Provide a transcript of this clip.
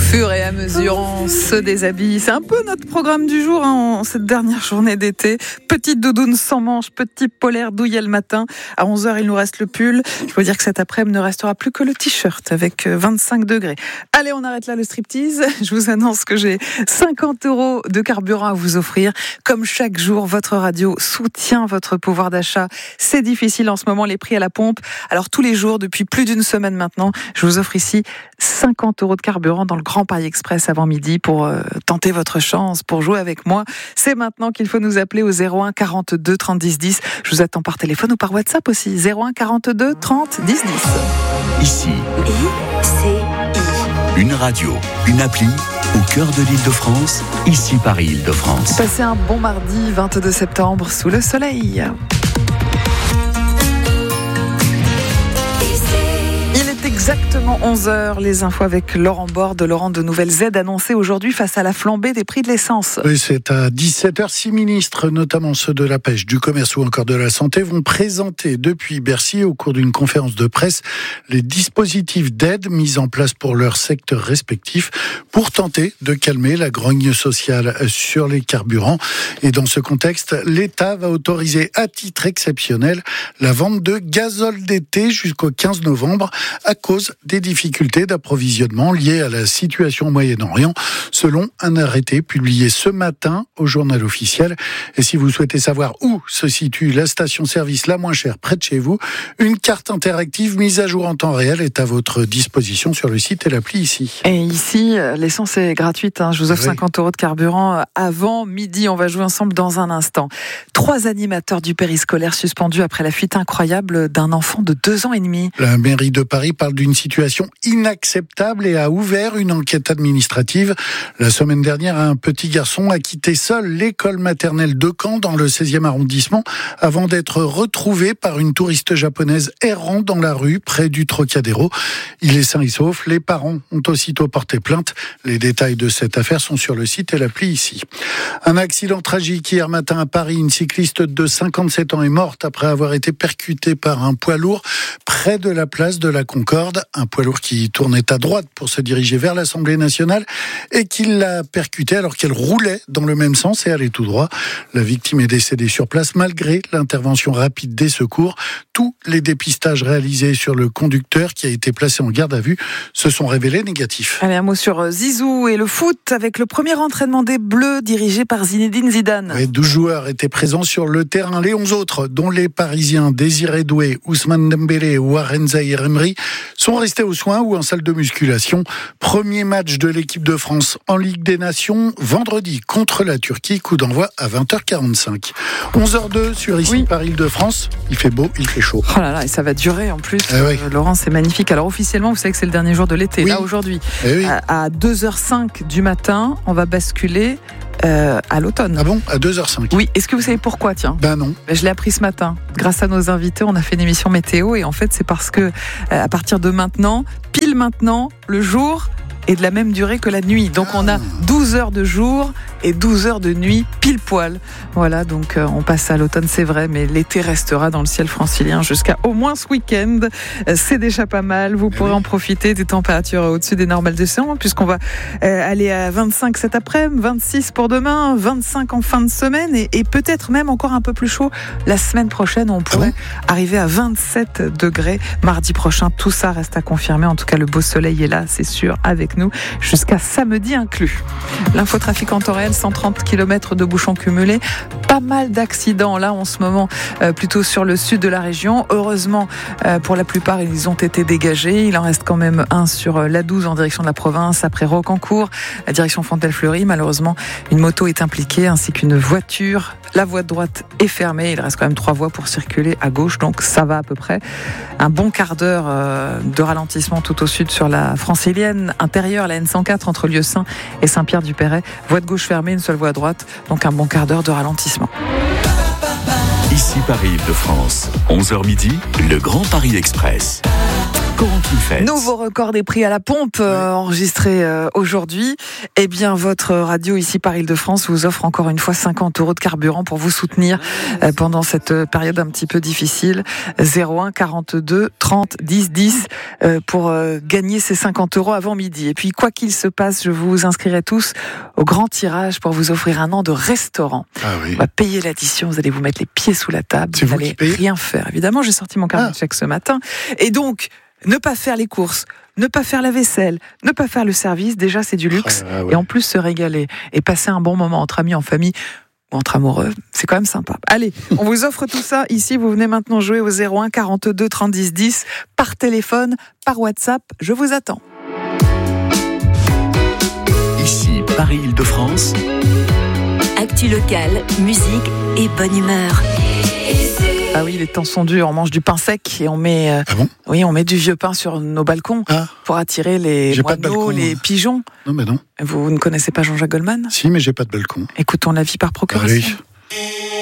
fur et à mesure, on se déshabille. C'est un peu notre programme du jour en cette dernière journée d'été. Petite doudoune sans manches, petit polaire douillet le matin. À 11h, il nous reste le pull. Je peux dire que cet après-midi ne restera plus que le t-shirt avec 25 degrés. Allez, on arrête là le striptease. Je vous annonce que j'ai 50 € de carburant à vous offrir. Comme chaque jour, votre radio soutient votre pouvoir d'achat. C'est difficile en ce moment, les prix à la pompe. Alors tous les jours, depuis plus d'une semaine maintenant, je vous offre ici 50 € de carburant dans le Grand Paris Express avant midi pour tenter votre chance, pour jouer avec moi. C'est maintenant qu'il faut nous appeler au 01 42 30 10 10. Je vous attends par téléphone ou par WhatsApp aussi. 01 42 30 10 10. Ici, ICI. une radio, une appli au cœur de l'Île-de-France, ici Paris Île-de-France. Passez un bon mardi 22 septembre sous le soleil. Exactement 11h, les infos avec Laurent Borde. Laurent, de nouvelles aides annoncées aujourd'hui face à la flambée des prix de l'essence. Oui, c'est à 17h. 6 ministres, notamment ceux de la pêche, du commerce ou encore de la santé, vont présenter depuis Bercy, au cours d'une conférence de presse, les dispositifs d'aide mis en place pour leurs secteurs respectifs pour tenter de calmer la grogne sociale sur les carburants. Et dans ce contexte, l'État va autoriser à titre exceptionnel la vente de gazole d'été jusqu'au 15 novembre à cause des difficultés d'approvisionnement liées à la situation au Moyen-Orient, selon un arrêté publié ce matin au journal officiel. Et si vous souhaitez savoir où se situe la station-service la moins chère près de chez vous, une carte interactive mise à jour en temps réel est à votre disposition sur le site et l'appli ici. Et ici, l'essence est gratuite. Je vous offre 50 € de carburant avant midi. On va jouer ensemble dans un instant. 3 animateurs du périscolaire suspendus après la fuite incroyable d'un enfant de 2 ans et demi. La mairie de Paris parle d'une situation inacceptable et a ouvert une enquête administrative. La semaine dernière, un petit garçon a quitté seul l'école maternelle de Caen dans le 16e arrondissement avant d'être retrouvé par une touriste japonaise errant dans la rue près du Trocadéro. Il est sain et sauf. Les parents ont aussitôt porté plainte. Les détails de cette affaire sont sur le site et l'appli ici. Un accident tragique hier matin à Paris. Une cycliste de 57 ans est morte après avoir été percutée par un poids lourd près de la place de la Concorde, un poids lourd qui tournait à droite pour se diriger vers l'Assemblée nationale et qui l'a percutée alors qu'elle roulait dans le même sens et allait tout droit. La victime est décédée sur place malgré l'intervention rapide des secours. Tous les dépistages réalisés sur le conducteur qui a été placé en garde à vue se sont révélés négatifs. Allez, un mot sur Zizou et le foot avec le premier entraînement des Bleus dirigé par Zinedine Zidane. 12 joueurs étaient présents sur le terrain. Les 11 autres, dont les Parisiens Désiré Doué, Ousmane Dembélé ou Warren Zaïre-Emery, sont restés aux soins ou en salle de musculation. Premier match de l'équipe de France en Ligue des Nations, vendredi contre la Turquie, coup d'envoi à 20h45. 11h02 sur ici Paris Île-de-France. Il fait beau, il fait chaud. Oh là là, et ça va durer en plus. Laurent, c'est magnifique. Alors officiellement, vous savez que c'est le dernier jour de l'été. Là aujourd'hui, à 2h05 du matin, on va basculer à l'automne. Ah bon, à 2h05. Oui, est-ce que vous savez pourquoi, tiens ? Ben non. Je l'ai appris ce matin. Grâce à nos invités, on a fait une émission météo et en fait, c'est parce que à partir de maintenant, pile maintenant, le jour est de la même durée que la nuit. Donc on a 12 heures de jour et 12 heures de nuit pile poil. Voilà, donc on passe à l'automne, c'est vrai, mais l'été restera dans le ciel francilien jusqu'à au moins ce week-end. C'est déjà pas mal. Vous pourrez en profiter des températures au-dessus des normales de saison, puisqu'on va aller à 25 cet après-midi, 26 pour demain, 25 en fin de semaine et peut-être même encore un peu plus chaud la semaine prochaine. On pourrait arriver à 27 degrés mardi prochain. Tout ça reste à confirmer. En tout cas, le beau soleil est là, c'est sûr, avec nous, jusqu'à samedi inclus. L'infotrafic en temps réel, 130 km de bouchons cumulés. Pas mal d'accidents là en ce moment, plutôt sur le sud de la région. Heureusement, pour la plupart, ils ont été dégagés. Il en reste quand même un sur l'A12 en direction de la province, après Rocancourt, la direction Fontaine-Fleury. Malheureusement, une moto est impliquée ainsi qu'une voiture. La voie de droite est fermée. Il reste quand même 3 voies pour circuler à gauche, donc ça va à peu près. Un bon quart d'heure de ralentissement tout au sud sur la francilienne intérieure, la N104 entre Lieusaint et Saint-Pierre-du-Perret. Voie de gauche fermée, une seule voie à droite, donc un bon quart d'heure de ralentissement. Ici Paris Île-de-France, 11h midi, le Grand Paris Express. Corentin Feltz. Nouveau record des prix à la pompe enregistré aujourd'hui. Eh bien, votre radio ici par Île-de-France vous offre encore une fois 50 € de carburant pour vous soutenir pendant cette période un petit peu difficile. 01 42 30 10 10 pour gagner ces 50 € avant midi. Et puis, quoi qu'il se passe, je vous inscrirai tous au grand tirage pour vous offrir un an de restaurant. Ah oui. On va payer l'addition, vous allez vous mettre les pieds sous la table. C'est vous n'allez qui payez ? rien faire. Évidemment, j'ai sorti mon carnet de chèques ce matin. Et donc, ne pas faire les courses, ne pas faire la vaisselle, ne pas faire le service, déjà c'est du luxe. Ouais. Et en plus se régaler et passer un bon moment entre amis, en famille ou entre amoureux, c'est quand même sympa. Allez, on vous offre tout ça ici, vous venez maintenant jouer au 01 42 30 10 10 par téléphone, par WhatsApp, je vous attends. Ici, Paris-Île-de-France. Actu locale, musique et bonne humeur. Ah oui, les temps sont durs, on mange du pain sec et on met, Ah bon ? oui, on met du vieux pain sur nos balcons pour attirer les J'ai pas de moineaux, balcon, les moi. pigeons. Non, mais non. Vous ne connaissez pas Jean-Jacques Goldman ? Si, mais j'ai pas de balcon. Écoutons la vie par procuration. Allez.